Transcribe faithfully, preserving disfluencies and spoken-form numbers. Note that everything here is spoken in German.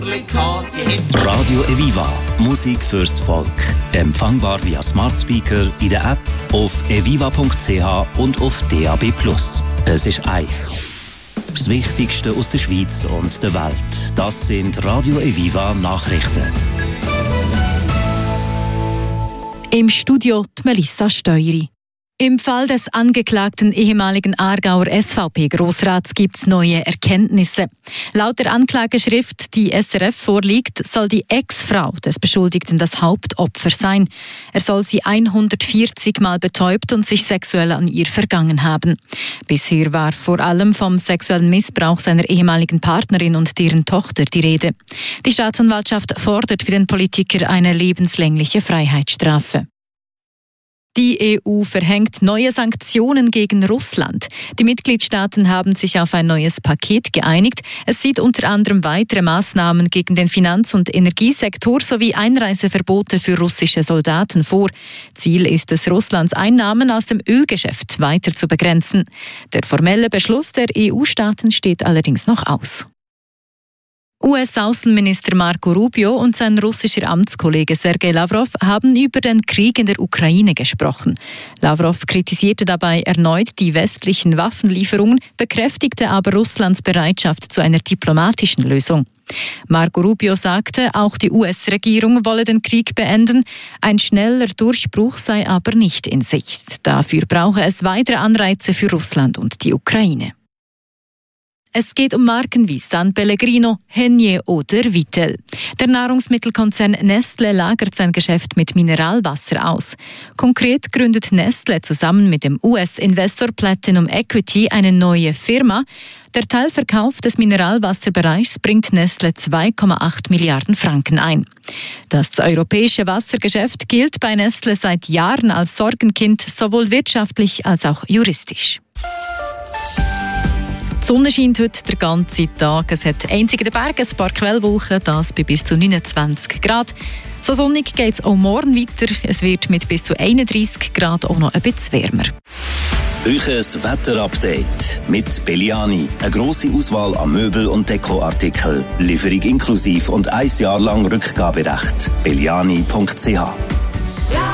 Vorlieb gehabt. Radio Eviva, Musik fürs Volk. Empfangbar via Smart Speaker, in der App, auf eviva punkt c h und auf D A B plus. Es ist eins. Das Wichtigste aus der Schweiz und der Welt. Das sind Radio Eviva Nachrichten. Im Studio die Melissa Steueri. Im Fall des angeklagten ehemaligen Aargauer S V P-Grossrats gibt es neue Erkenntnisse. Laut der Anklageschrift, die S R F vorliegt, soll die Ex-Frau des Beschuldigten das Hauptopfer sein. Er soll sie hundertvierzig Mal betäubt und sich sexuell an ihr vergangen haben. Bisher war vor allem vom sexuellen Missbrauch seiner ehemaligen Partnerin und deren Tochter die Rede. Die Staatsanwaltschaft fordert für den Politiker eine lebenslängliche Freiheitsstrafe. Die E U verhängt neue Sanktionen gegen Russland. Die Mitgliedstaaten haben sich auf ein neues Paket geeinigt. Es sieht unter anderem weitere Maßnahmen gegen den Finanz- und Energiesektor sowie Einreiseverbote für russische Soldaten vor. Ziel ist es, Russlands Einnahmen aus dem Ölgeschäft weiter zu begrenzen. Der formelle Beschluss der E U-Staaten steht allerdings noch aus. U S-Außenminister Marco Rubio und sein russischer Amtskollege Sergei Lavrov haben über den Krieg in der Ukraine gesprochen. Lavrov kritisierte dabei erneut die westlichen Waffenlieferungen, bekräftigte aber Russlands Bereitschaft zu einer diplomatischen Lösung. Marco Rubio sagte, auch die U S-Regierung wolle den Krieg beenden. Ein schneller Durchbruch sei aber nicht in Sicht. Dafür brauche es weitere Anreize für Russland und die Ukraine. Es geht um Marken wie San Pellegrino, Hennier oder Vittel. Der Nahrungsmittelkonzern Nestlé lagert sein Geschäft mit Mineralwasser aus. Konkret gründet Nestlé zusammen mit dem U S-Investor Platinum Equity eine neue Firma. Der Teilverkauf des Mineralwasserbereichs bringt Nestlé zwei Komma acht Milliarden Franken ein. Das europäische Wassergeschäft gilt bei Nestlé seit Jahren als Sorgenkind, sowohl wirtschaftlich als auch juristisch. Die Sonne scheint heute den ganzen Tag. Es hat einzig in den Bergen ein paar Quellwolken, das bei bis zu neunundzwanzig Grad. So sonnig geht es auch morgen weiter. Es wird mit bis zu einunddreissig Grad auch noch ein bisschen wärmer. Euches Wetterupdate mit Belliani. Eine grosse Auswahl an Möbel- und Dekoartikeln. Lieferung inklusiv und ein Jahr lang Rückgaberecht. belliani punkt c h